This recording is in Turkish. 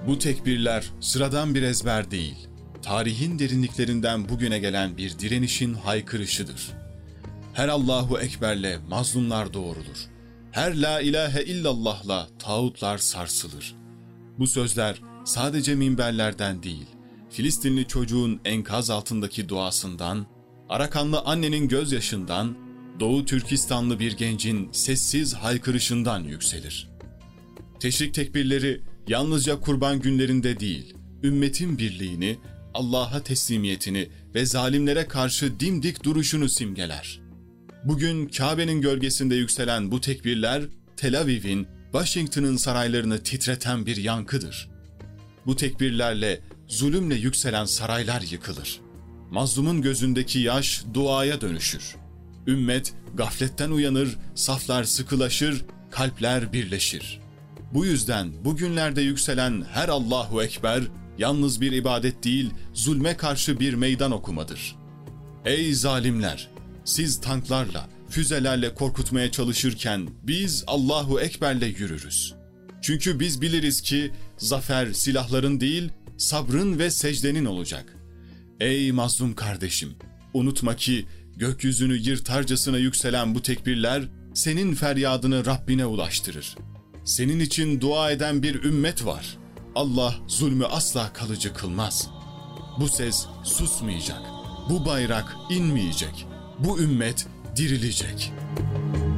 Bu tekbirler sıradan bir ezber değil, tarihin derinliklerinden bugüne gelen bir direnişin haykırışıdır. Her Allahu Ekber'le mazlumlar doğrulur. Her la ilahe illallah'la tağutlar sarsılır. Bu sözler sadece minberlerden değil, Filistinli çocuğun enkaz altındaki duasından, Arakanlı annenin gözyaşından, Doğu Türkistanlı bir gencin sessiz haykırışından yükselir. Teşrik tekbirleri yalnızca kurban günlerinde değil, ümmetin birliğini, Allah'a teslimiyetini ve zalimlere karşı dimdik duruşunu simgeler. Bugün Kabe'nin gölgesinde yükselen bu tekbirler, Tel Aviv'in, Washington'ın saraylarını titreten bir yankıdır. Bu tekbirlerle, zulümle yükselen saraylar yıkılır. Mazlumun gözündeki yaş duaya dönüşür. Ümmet gafletten uyanır, saflar sıkılaşır, kalpler birleşir. Bu yüzden bugünlerde yükselen her Allahu Ekber, yalnız bir ibadet değil, zulme karşı bir meydan okumadır. Ey zalimler! Siz tanklarla, füzelerle korkutmaya çalışırken biz Allahu Ekber'le yürürüz. Çünkü biz biliriz ki zafer silahların değil, sabrın ve secdenin olacak. Ey mazlum kardeşim! Unutma ki gökyüzünü yırtarcasına yükselen bu tekbirler senin feryadını Rabbine ulaştırır. Senin için dua eden bir ümmet var. Allah zulmü asla kalıcı kılmaz. Bu ses susmayacak. Bu bayrak inmeyecek. Bu ümmet dirilecek.